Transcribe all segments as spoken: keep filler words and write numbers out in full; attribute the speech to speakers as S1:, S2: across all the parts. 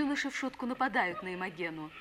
S1: юноши в шутку нападают на Имогену.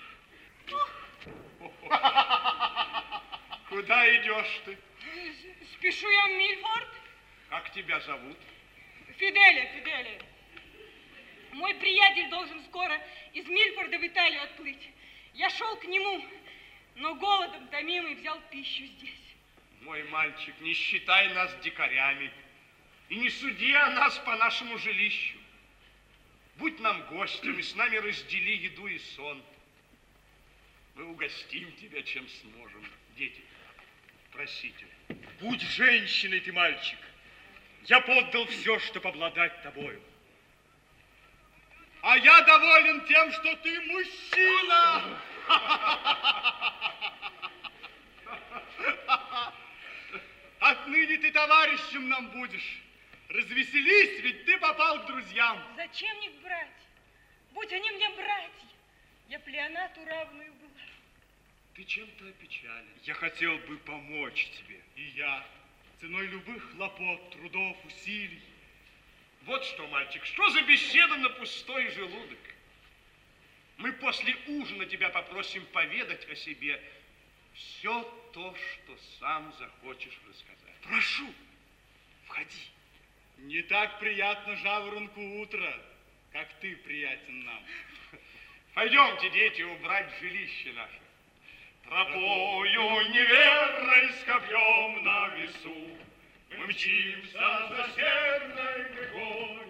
S2: Куда идешь ты?
S3: Спешу я в Мильфорд.
S2: Как тебя зовут?
S3: Фиделия, Фиделия. Мой приятель должен скоро из Мильфорда в Италию отплыть. Я шел к нему, но голодом томимый взял пищу здесь.
S2: Мой мальчик, не считай нас дикарями и не суди о нас по нашему жилищу. Будь нам гостем и с нами раздели еду и сон. Мы угостим тебя, чем сможем. Дети, просите.
S4: Будь женщиной ты, мальчик. Я поддал все, чтобы обладать тобою. А я доволен тем, что ты мужчина. Отныне ты товарищем нам будешь. Развеселись, ведь ты попал к друзьям.
S3: Зачем их брать? Будь они мне братья, я Плеонату равную была.
S2: Ты чем-то опечален.
S4: Я хотел бы помочь тебе. И я, ценой любых хлопот, трудов, усилий.
S2: Вот что, мальчик, что за беседа на пустой желудок? Мы после ужина тебя попросим поведать о себе все то, что сам захочешь рассказать.
S4: Прошу, входи. Не так приятно жаворонку утро, как ты приятен нам.
S2: Пойдемте, дети, убрать жилище наше.
S4: Тропою неверной с копьем на весу мы мчимся за северной грегой.